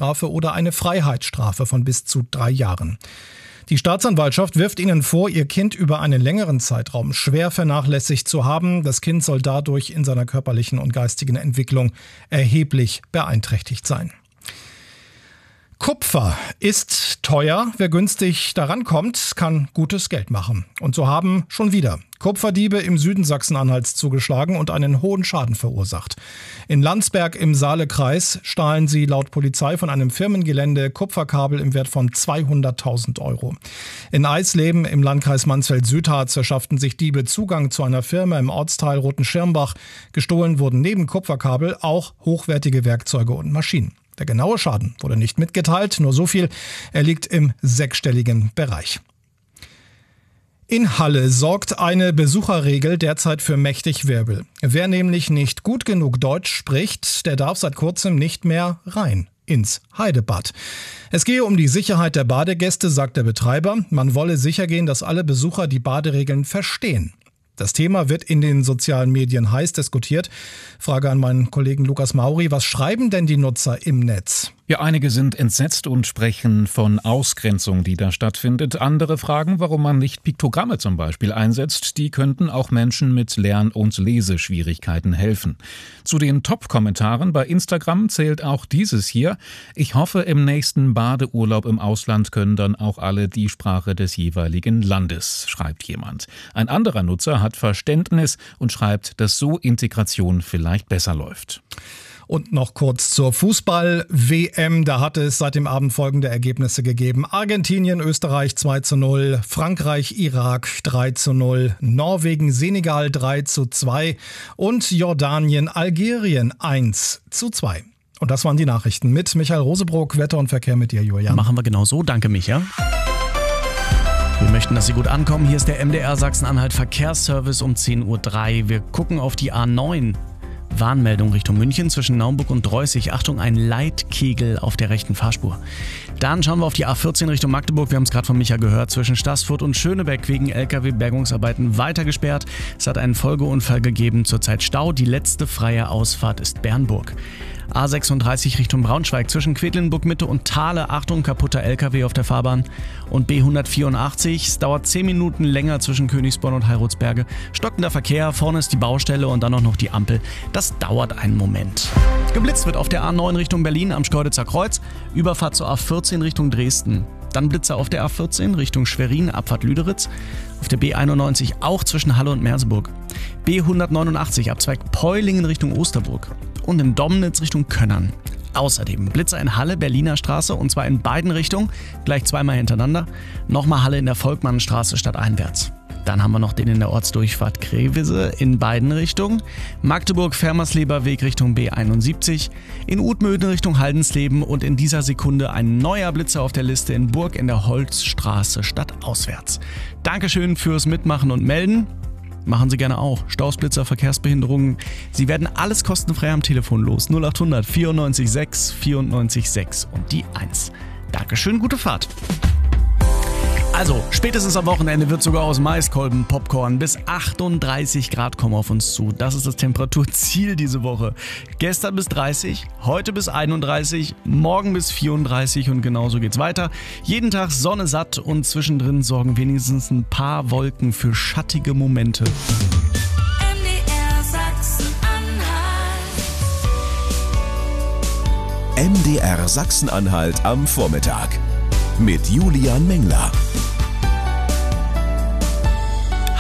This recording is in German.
Geldstrafe oder eine Freiheitsstrafe von bis zu 3 Jahren. Die Staatsanwaltschaft wirft ihnen vor, ihr Kind über einen längeren Zeitraum schwer vernachlässigt zu haben. Das Kind soll dadurch in seiner körperlichen und geistigen Entwicklung erheblich beeinträchtigt sein. Kupfer ist teuer. Wer günstig daran kommt, kann gutes Geld machen. Und so haben schon wieder Kupferdiebe im Süden Sachsen-Anhalts zugeschlagen und einen hohen Schaden verursacht. In Landsberg im Saalekreis stahlen sie laut Polizei von einem Firmengelände Kupferkabel im Wert von 200.000 Euro. In Eisleben im Landkreis Mansfeld-Südharz verschafften sich Diebe Zugang zu einer Firma im Ortsteil Rotenschirmbach. Gestohlen wurden neben Kupferkabel auch hochwertige Werkzeuge und Maschinen. Der genaue Schaden wurde nicht mitgeteilt, nur so viel, er liegt im 6-stelligen Bereich. In Halle sorgt eine Besucherregel derzeit für mächtig Wirbel. Wer nämlich nicht gut genug Deutsch spricht, der darf seit kurzem nicht mehr rein ins Heidebad. Es gehe um die Sicherheit der Badegäste, sagt der Betreiber. Man wolle sichergehen, dass alle Besucher die Baderegeln verstehen. Das Thema wird in den sozialen Medien heiß diskutiert. Frage an meinen Kollegen Lukas Mauri, was schreiben denn die Nutzer im Netz? Ja, einige sind entsetzt und sprechen von Ausgrenzung, die da stattfindet. Andere fragen, warum man nicht Piktogramme zum Beispiel einsetzt. Die könnten auch Menschen mit Lern- und Leseschwierigkeiten helfen. Zu den Top-Kommentaren bei Instagram zählt auch dieses hier. Ich hoffe, im nächsten Badeurlaub im Ausland können dann auch alle die Sprache des jeweiligen Landes, schreibt jemand. Ein anderer Nutzer hat Verständnis und schreibt, dass so Integration vielleicht besser läuft. Und noch kurz zur Fußball-WM. Da hat es seit dem Abend folgende Ergebnisse gegeben. Argentinien, Österreich 2:0, Frankreich, Irak 3:0, Norwegen, Senegal 3:2 und Jordanien, Algerien 1:2. Und das waren die Nachrichten mit Michael Rosebrock. Wetter und Verkehr mit dir, Julian. Machen wir genau so. Danke, Micha. Wir möchten, dass Sie gut ankommen. Hier ist der MDR Sachsen-Anhalt Verkehrsservice um 10:03 Uhr. Wir gucken auf die A9. Warnmeldung Richtung München zwischen Naumburg und Dreußig. Achtung, ein Leitkegel auf der rechten Fahrspur. Dann schauen wir auf die A14 Richtung Magdeburg. Wir haben es gerade von Micha gehört. Zwischen Staßfurt und Schönebeck wegen LKW-Bergungsarbeiten weiter gesperrt. Es hat einen Folgeunfall gegeben. Zurzeit Stau. Die letzte freie Ausfahrt ist Bernburg. A36 Richtung Braunschweig zwischen Quedlinburg-Mitte und Thale. Achtung, kaputter LKW auf der Fahrbahn. Und B184, es dauert 10 Minuten länger zwischen Königsborn und Heilrotsberge. Stockender Verkehr, vorne ist die Baustelle und dann auch noch die Ampel. Das dauert einen Moment. Geblitzt wird auf der A9 Richtung Berlin am Schkeuditzer Kreuz. Überfahrt zur A14 Richtung Dresden. Dann Blitzer auf der A14 Richtung Schwerin, Abfahrt Lüderitz. Auf der B91 auch zwischen Halle und Merseburg. B189 Abzweig Peulingen Richtung Osterburg. Und in Domnitz Richtung Könnern. Außerdem Blitzer in Halle, Berliner Straße und zwar in beiden Richtungen, gleich zweimal hintereinander. Nochmal Halle in der Volkmannstraße stadteinwärts. Dann haben wir noch den in der Ortsdurchfahrt Krevise in beiden Richtungen. Magdeburg-Fermersleber Weg Richtung B71. In Utmöden Richtung Haldensleben und in dieser Sekunde ein neuer Blitzer auf der Liste in Burg in der Holzstraße stadtauswärts. Dankeschön fürs Mitmachen und Melden. Machen Sie gerne auch. Staus, Blitzer, Verkehrsbehinderungen. Sie werden alles kostenfrei am Telefon los. 0800 94 6 94 6 und die 1. Dankeschön, gute Fahrt. Also, spätestens am Wochenende wird sogar aus Maiskolben Popcorn. Bis 38 Grad kommen auf uns zu. Das ist das Temperaturziel diese Woche. Gestern bis 30, heute bis 31, morgen bis 34 und genauso geht's weiter. Jeden Tag Sonne satt und zwischendrin sorgen wenigstens ein paar Wolken für schattige Momente. MDR Sachsen-Anhalt. MDR Sachsen-Anhalt am Vormittag mit Julian Mengler.